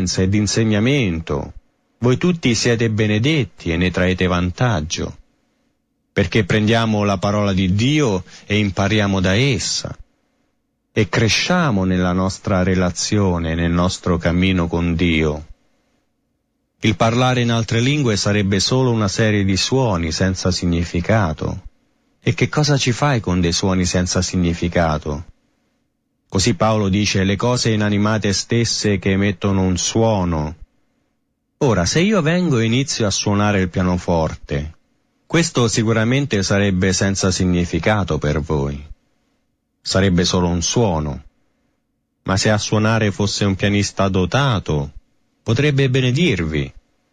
scienza e di insegnamento, voi tutti siete benedetti e ne traete vantaggio, perché prendiamo la parola di Dio e impariamo da essa, e cresciamo nella nostra relazione, nel nostro cammino con Dio. Il parlare in altre lingue sarebbe solo una serie di suoni senza significato. E che cosa ci fai con dei suoni senza significato? Così Paolo dice le cose inanimate stesse che emettono un suono. Ora, se io vengo e inizio a suonare il pianoforte, questo sicuramente sarebbe senza significato per voi. Sarebbe solo un suono. Ma se a suonare fosse un pianista dotato, potrebbe benedirvi.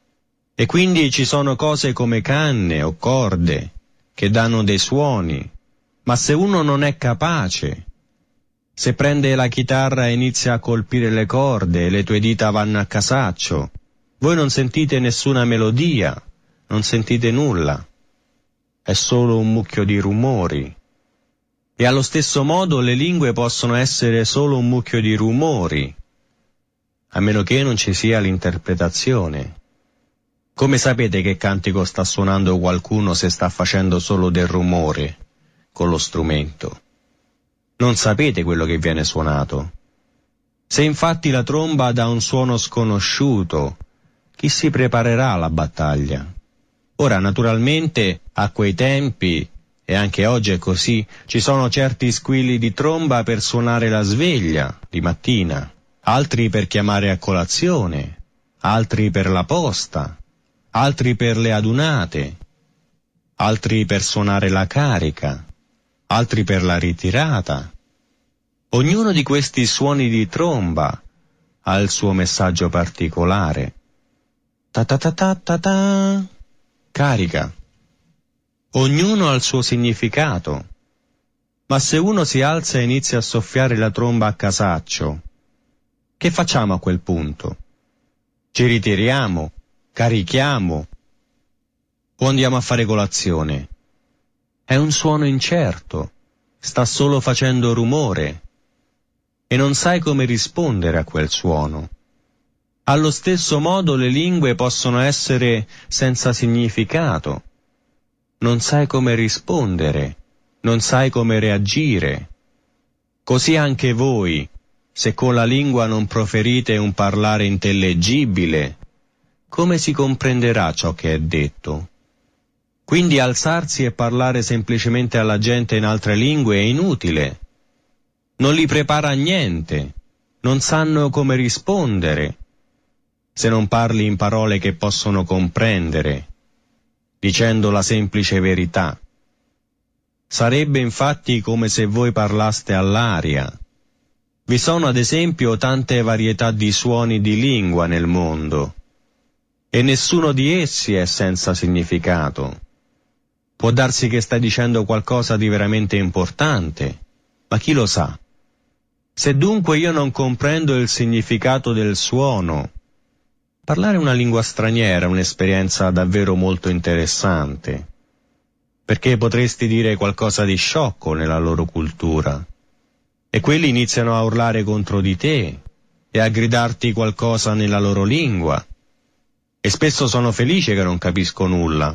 E quindi ci sono cose come canne o corde che danno dei suoni, ma se uno non è capace, se prende la chitarra e inizia a colpire le corde e le tue dita vanno a casaccio, voi non sentite nessuna melodia, non sentite nulla. È solo un mucchio di rumori. E allo stesso modo le lingue possono essere solo un mucchio di rumori, a meno che non ci sia l'interpretazione. Come sapete che cantico sta suonando qualcuno se sta facendo solo del rumore con lo strumento? Non sapete quello che viene suonato. Se infatti la tromba dà un suono sconosciuto, chi si preparerà alla battaglia? Ora, naturalmente, a quei tempi, e anche oggi è così, ci sono certi squilli di tromba per suonare la sveglia di mattina, altri per chiamare a colazione, altri per la posta, altri per le adunate, altri per suonare la carica, altri per la ritirata. Ognuno di questi suoni di tromba ha il suo messaggio particolare. Ta ta ta ta ta ta, carica. Ognuno ha il suo significato. Ma se uno si alza e inizia a soffiare la tromba a casaccio, che facciamo a quel punto? Ci ritiriamo, carichiamo o andiamo a fare colazione? È un suono incerto, sta solo facendo rumore e non sai come rispondere a quel suono. Allo stesso modo le lingue possono essere senza significato. Non sai come rispondere, non sai come reagire. Così anche voi, se con la lingua non proferite un parlare intellegibile, come si comprenderà ciò che è detto? Quindi alzarsi e parlare semplicemente alla gente in altre lingue è inutile. Non li prepara a niente, non sanno come rispondere, se non parli in parole che possono comprendere, dicendo la semplice verità. Sarebbe infatti come se voi parlaste all'aria. Vi sono ad esempio tante varietà di suoni di lingua nel mondo, e nessuno di essi è senza significato. Può darsi che stai dicendo qualcosa di veramente importante, ma chi lo sa? Se dunque io non comprendo il significato del suono, parlare una lingua straniera è un'esperienza davvero molto interessante, perché potresti dire qualcosa di sciocco nella loro cultura, e quelli iniziano a urlare contro di te e a gridarti qualcosa nella loro lingua, e spesso sono felice che non capisco nulla.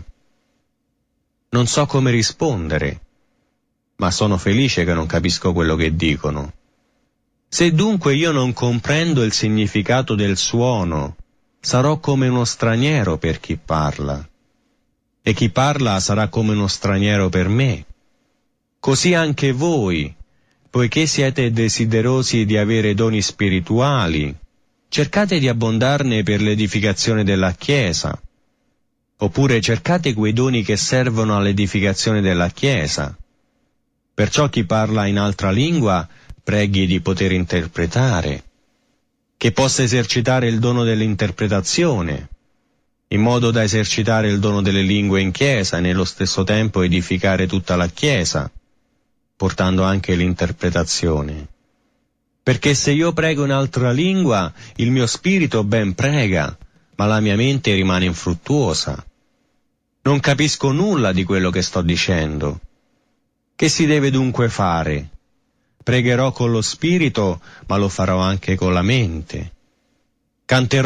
Non so come rispondere, ma sono felice che non capisco quello che dicono. Se dunque io non comprendo il significato del suono, sarò come uno straniero per chi parla, e chi parla sarà come uno straniero per me. Così anche voi, poiché siete desiderosi di avere doni spirituali, cercate di abbondarne per l'edificazione della Chiesa, oppure cercate quei doni che servono all'edificazione della Chiesa. Perciò chi parla in altra lingua preghi di poter interpretare, che possa esercitare il dono dell'interpretazione, in modo da esercitare il dono delle lingue in Chiesa e nello stesso tempo edificare tutta la Chiesa, portando anche l'interpretazione. Perché se io prego in altra lingua, il mio spirito ben prega, ma la mia mente rimane infruttuosa. Non capisco nulla di quello che sto dicendo. Che si deve dunque fare? Pregherò con lo spirito, ma lo farò anche con la mente. Canterò